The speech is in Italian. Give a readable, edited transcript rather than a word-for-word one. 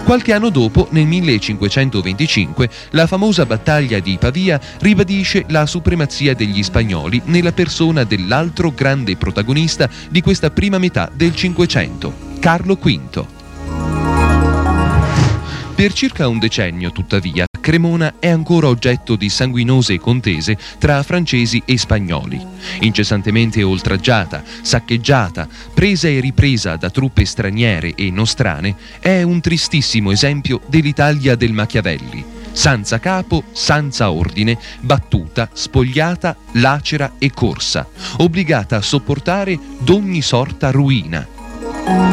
Qualche anno dopo, nel 1525, la famosa battaglia di Pavia ribadisce la supremazia degli spagnoli nella persona dell'altro grande protagonista di questa prima metà del Cinquecento, Carlo V. Per circa un decennio, tuttavia, Cremona è ancora oggetto di sanguinose contese tra francesi e spagnoli. Incessantemente oltraggiata, saccheggiata, presa e ripresa da truppe straniere e nostrane, è un tristissimo esempio dell'Italia del Machiavelli. Senza capo, senza ordine, battuta, spogliata, lacera e corsa, obbligata a sopportare d'ogni sorta ruina.